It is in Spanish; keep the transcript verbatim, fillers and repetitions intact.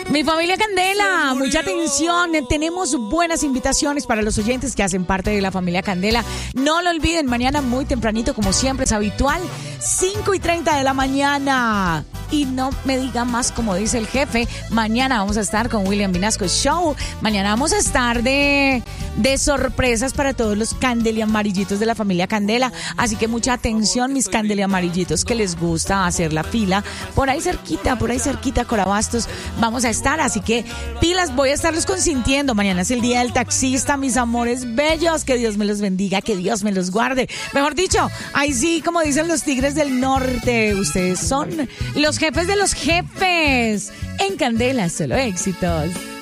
Mi familia Candela, mucha atención. Tenemos buenas invitaciones para los oyentes que hacen parte de la familia Candela. No lo olviden, mañana muy tempranito, como siempre es habitual, cinco y treinta de la mañana. Y no me digan más, como dice el jefe, mañana vamos a estar con William Vinasco Show. Mañana vamos a estar de, de sorpresas para todos los Candela amarillitos de la familia Candela. Así que mucha atención, mis Candela amarillitos que les gusta hacer la fila. Por ahí cerquita, por ahí cerquita, Corabastos, vamos a estar. Así que pilas, voy a estarlos consintiendo. Mañana es el día del taxista, mis amores bellos. Que Dios me los bendiga, que Dios me los guarde. Mejor dicho, ahí sí, como dicen los tigres del norte, ustedes son los jefes de los jefes. En Candela, solo éxitos.